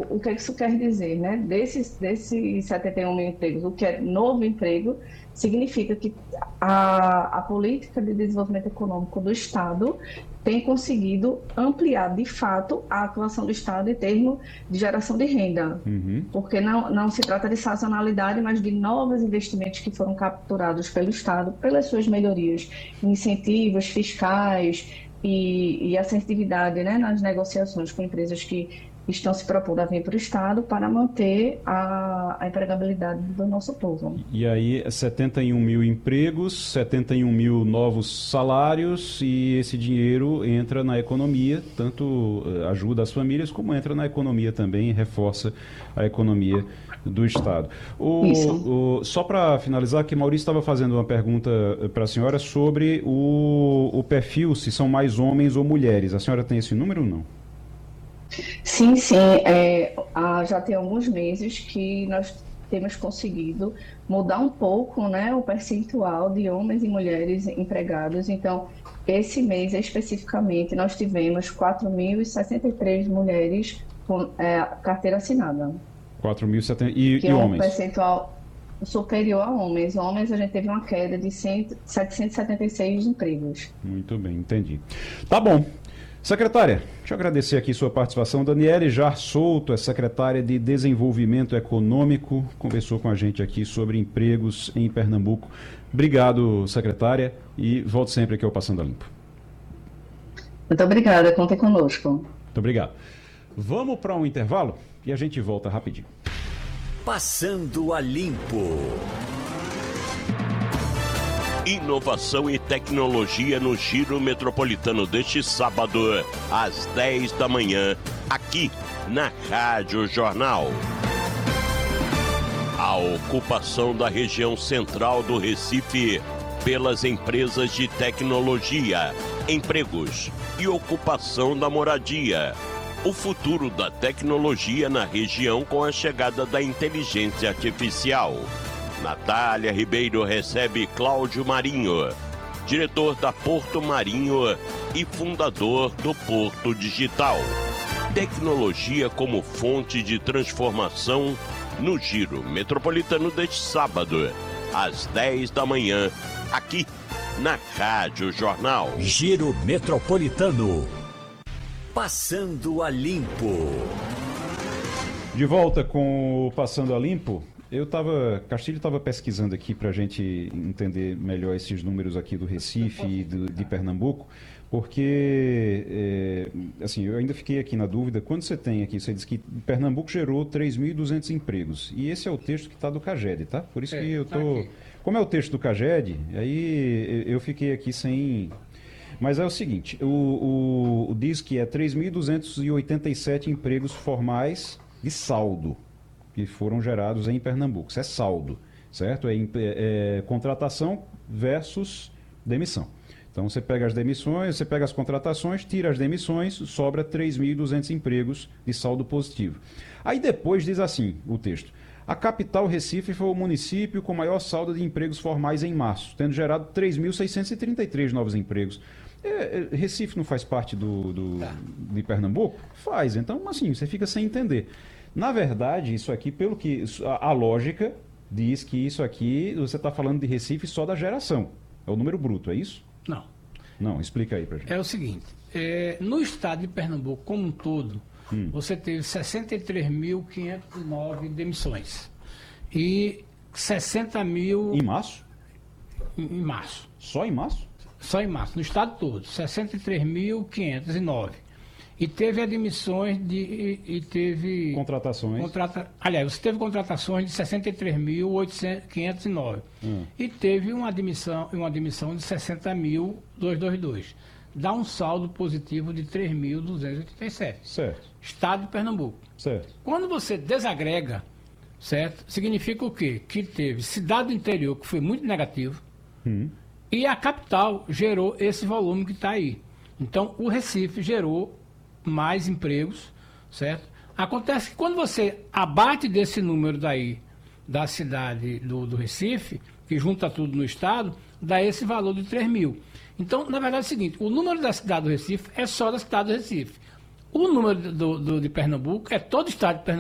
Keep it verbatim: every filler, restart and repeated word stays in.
o que isso quer dizer, né? Desses, desses setenta e um mil empregos, o que é novo emprego, significa que a, a política de desenvolvimento econômico do Estado tem conseguido ampliar, de fato, a atuação do Estado em termos de geração de renda. Uhum. Porque não, não se trata de sazonalidade, mas de novos investimentos que foram capturados pelo Estado, pelas suas melhorias, incentivos fiscais e, e assertividade, né, nas negociações com empresas que estão se propondo a vir para o Estado para manter a, a empregabilidade do nosso povo. E aí, setenta e um mil empregos, setenta e um mil novos salários, e esse dinheiro entra na economia, tanto ajuda as famílias, como entra na economia também, reforça a economia do Estado. O, o, só para finalizar, que Maurício estava fazendo uma pergunta para a senhora sobre o, o perfil, se são mais homens ou mulheres. A senhora tem esse número ou não? Sim, sim. É, há, já tem alguns meses que nós temos conseguido mudar um pouco, né, o percentual de homens e mulheres empregados. Então, esse mês especificamente, nós tivemos quatro mil e sessenta e três mulheres com é, carteira assinada. quatro mil e setenta e, que e é um homens? Percentual superior a homens. Homens, a gente teve uma queda de setecentos e setenta e seis empregos. Muito bem, entendi. Tá bom. Secretária, deixa eu agradecer aqui sua participação. Daniele Jar Souto é secretária de Desenvolvimento Econômico, conversou com a gente aqui sobre empregos em Pernambuco. Obrigado, secretária, e volte sempre aqui ao Passando a Limpo. Muito obrigada, contem conosco. Muito obrigado. Vamos para um intervalo e a gente volta rapidinho. Passando a Limpo. Inovação e tecnologia no Giro Metropolitano deste sábado, às dez da manhã, aqui na Rádio Jornal. A ocupação da região central do Recife pelas empresas de tecnologia, empregos e ocupação da moradia. O futuro da tecnologia na região com a chegada da inteligência artificial. Natália Ribeiro recebe Cláudio Marinho, diretor da Porto Marinho e fundador do Porto Digital. Tecnologia como fonte de transformação no Giro Metropolitano deste sábado, às dez da manhã, aqui na Rádio Jornal. Giro Metropolitano. Passando a Limpo. De volta com o Passando a Limpo. Eu estava, Castilho estava pesquisando aqui para a gente entender melhor esses números aqui do Recife e do, de Pernambuco, porque, é, assim, eu ainda fiquei aqui na dúvida. Quando você tem aqui, você diz que Pernambuco gerou três mil e duzentos empregos, e esse é o texto que está do CAGED, tá? Por isso é, que eu tô... Tá, como é o texto do CAGED, aí eu fiquei aqui sem... Mas é o seguinte, o, o, o diz que é três mil duzentos e oitenta e sete empregos formais de saldo, que foram gerados em Pernambuco. Isso é saldo, certo? É, é, é contratação versus demissão. Então você pega as demissões, você pega as contratações, tira as demissões, sobra três mil e duzentos empregos de saldo positivo. Aí depois diz assim o texto: a capital Recife foi o município com maior saldo de empregos formais em março, tendo gerado três mil seiscentos e trinta e três novos empregos. É, Recife não faz parte do, do, de Pernambuco? Faz. Então, assim, você fica sem entender. Na verdade, isso aqui, pelo que a, a lógica diz que isso aqui, você está falando de Recife só da geração. É o número bruto, é isso? Não. Não, explica aí pra gente. É o seguinte, é, no estado de Pernambuco como um todo, hum. você teve sessenta e três mil quinhentas e nove demissões. E sessenta mil... Em março? Em, em março. Só em março? Só em março, no estado todo, sessenta e três mil quinhentos e nove. E teve admissões de, e, e teve... Contratações. Contrata, aliás, você teve contratações de sessenta e três mil quinhentos e nove. Hum. E teve uma admissão, uma admissão de sessenta mil duzentos e vinte e dois. Dá um saldo positivo de três mil duzentos e oitenta e sete. Certo. Estado de Pernambuco. Certo. Quando você desagrega, certo? Significa o quê? Que teve cidade do interior, que foi muito negativo, hum. e a capital gerou esse volume que está aí. Então, o Recife gerou mais empregos, certo? Acontece que quando você abate desse número daí, da cidade do, do Recife, que junta tudo no estado, dá esse valor de três mil. Então, na verdade é o seguinte, o número da cidade do Recife é só da cidade do Recife. O número do, do, de Pernambuco é todo o estado de Pernambuco.